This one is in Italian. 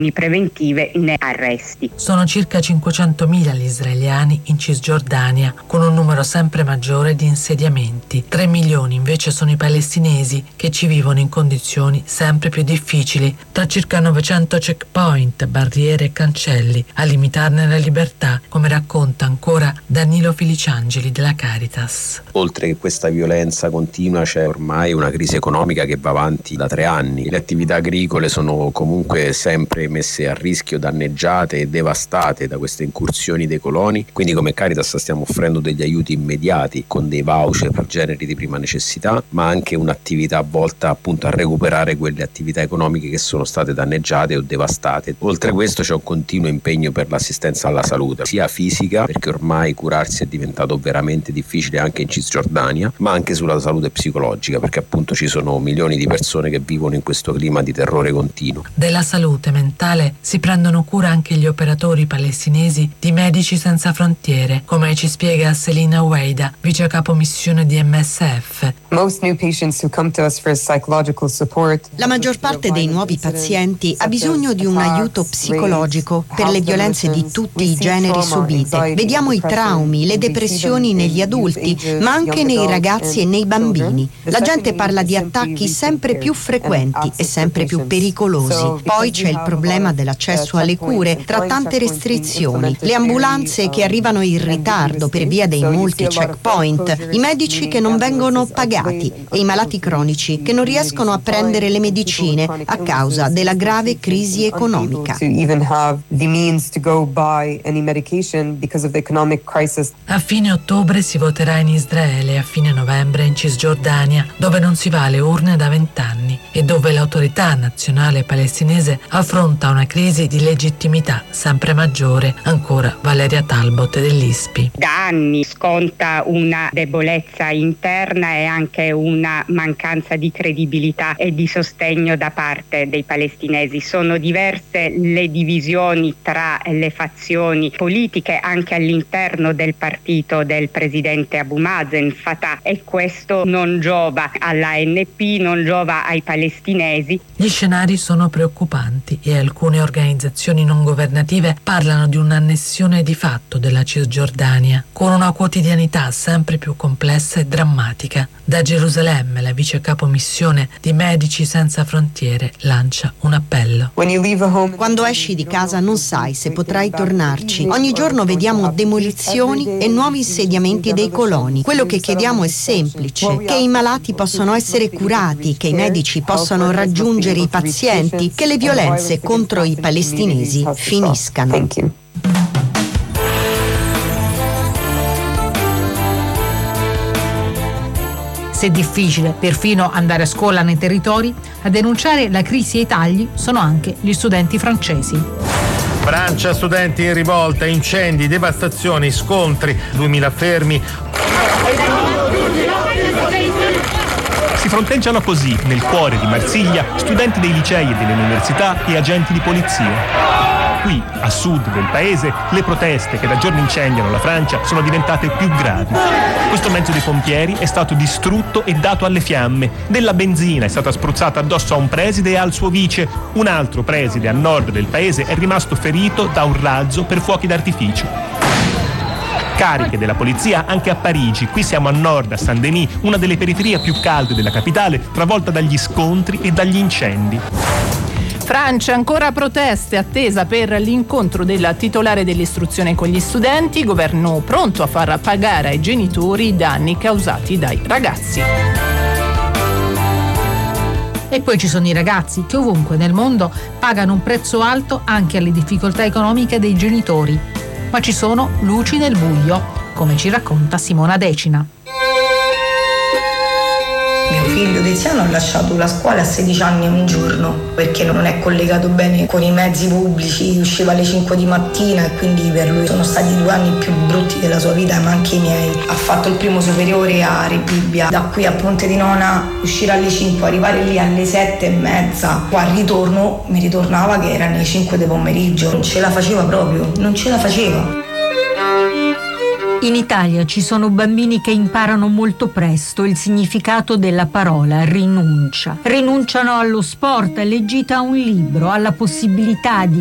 preventive né arresti. Sono circa 500.000 gli israeliani in Cisgiordania, con un numero sempre maggiore di insediamenti. 3 milioni invece sono i palestinesi che ci vivono in condizioni sempre più difficili, tra circa 900 checkpoint, barriere e cancelli, a limitarne la libertà, come racconta ancora Danilo Feliciangeli della Caritas. Oltre che questa violenza continua, c'è ormai una crisi economica che va avanti da 3 anni. Le attività agricole sono comunque sempre messe a rischio, danneggiate e devastate da queste incursioni dei coloni. Quindi come Caritas stiamo offrendo degli aiuti immediati con dei voucher per generi di prima necessità, ma anche un'attività volta appunto a recuperare quelle attività economiche che sono state danneggiate o devastate. Oltre a questo c'è un continuo impegno per l'assistenza alla salute, sia fisica, perché ormai curarsi è diventato veramente difficile anche in Cisgiordania, ma anche sulla salute psicologica, perché appunto ci sono milioni di persone che vivono in questo clima di terrore continuo. Della salute mentale si prendono cura anche gli operatori palestinesi di Medici Senza Frontiere, come ci spiega Selina Weida, vice capo missione di MSF. La maggior parte dei nuovi pazienti ha bisogno di un aiuto psicologico per le violenze di tutti i generi subite. Vediamo i traumi, le depressioni negli adulti, ma anche nei ragazzi e nei bambini. La gente parla di attacchi sempre più frequenti e sempre più pericolosi. Poi c'è il problema dell'accesso alle cure, tra tante restrizioni, le ambulanze che arrivano in ritardo per via dei molti checkpoint, i medici che non vengono pagati e i malati cronici che non riescono a prendere le medicine a causa della grave crisi economica. A fine ottobre si voterà in Israele e a fine novembre in Cisgiordania, dove non si va alle urne da 20 anni e dove l'autorità nazionale palestinese affronta una crisi di legittimità sempre maggiore. Ancora Valeria Talbot dell'ISPI. Da anni sconta una debolezza interna e anche una mancanza di credibilità e di sostegno da parte dei palestinesi. Sono diverse le divisioni tra le fazioni politiche anche all'interno del partito del presidente Abu Mazen, Fatah, e questo non giova all'ANP, non giova ai palestinesi. Gli scenari sono preoccupanti e alcune organizzazioni non governative parlano di un'annessione di fatto della Cisgiordania, con una quotidianità sempre più complessa e drammatica. Da Gerusalemme la vice capo missione di Medici Senza Frontiere lancia un appello. Quando esci di casa non sai se potrai tornarci. Ogni giorno vediamo demolizioni e nuovi insediamenti dei coloni. Quello che chiediamo è semplice: che i malati possano essere curati, che i medici possano raggiungere i pazienti, che le violenze contro i palestinesi finiscano. Se è difficile perfino andare a scuola nei territori, a denunciare la crisi e i tagli sono anche gli studenti francesi. Francia, studenti in rivolta, incendi, devastazioni, scontri, 2000 fermi. Si fronteggiano così, nel cuore di Marsiglia, studenti dei licei e delle università e agenti di polizia. Qui, a sud del paese, le proteste che da giorni incendiano la Francia sono diventate più gravi. Questo mezzo dei pompieri è stato distrutto e dato alle fiamme. Della benzina è stata spruzzata addosso a un preside e al suo vice. Un altro preside a nord del paese è rimasto ferito da un razzo per fuochi d'artificio. Cariche della polizia anche a Parigi. Qui siamo a nord, a Saint-Denis, una delle periferie più calde della capitale, travolta dagli scontri e dagli incendi. Francia, ancora proteste, attesa per l'incontro della titolare dell'istruzione con gli studenti, governo pronto a far pagare ai genitori i danni causati dai ragazzi. E poi ci sono i ragazzi che ovunque nel mondo pagano un prezzo alto anche alle difficoltà economiche dei genitori. Ma ci sono luci nel buio, come ci racconta Simona Decina. Mio figlio Tiziano ha lasciato la scuola a 16 anni e un giorno perché non è collegato bene con i mezzi pubblici, usciva alle 5 di mattina e quindi per lui sono stati 2 anni più brutti della sua vita, ma anche i miei. Ha fatto il primo superiore a Rebibbia, da qui a Ponte di Nona, uscire alle 5, arrivare lì alle 7:30, qua al ritorno mi ritornava che erano le 5 del pomeriggio, non ce la faceva proprio, non ce la faceva. In Italia ci sono bambini che imparano molto presto il significato della parola rinuncia. Rinunciano allo sport, alle gite a un libro, alla possibilità di